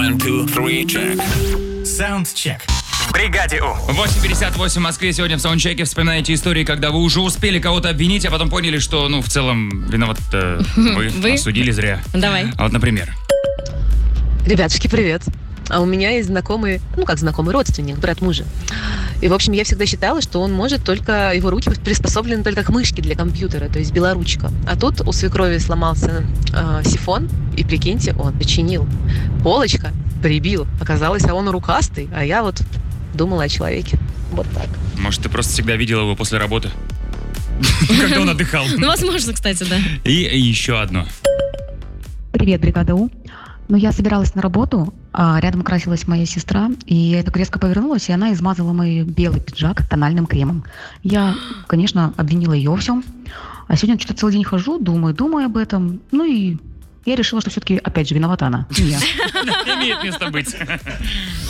1, 2, 3, check. Саундчек. В бригаде У. 8:58 в Москве. Сегодня в саундчеке вспоминаете истории, когда вы уже успели кого-то обвинить, а потом поняли, что, в целом, виноват вы, осудили зря. Давай. А вот, например. Ребятушки, привет. А у меня есть знакомый, родственник, брат мужа. И, в общем, я всегда считала, что он может только, его руки приспособлены только к мышке для компьютера, то есть белоручка. А тут у свекрови сломался сифон, и, прикиньте, он починил. Полочка прибил. Оказалось, он рукастый, а я вот думала о человеке. Вот так. Может, ты просто всегда видела его после работы? Когда он отдыхал. Возможно, кстати, да. И еще одно. Привет, бригада У. Я собиралась на работу, а рядом красилась моя сестра, и я так резко повернулась, и она измазала мой белый пиджак тональным кремом. Я, конечно, обвинила ее во всем, а сегодня что-то целый день хожу, думаю об этом, и я решила, что все-таки, опять же, виновата она, не я. Имеет место быть.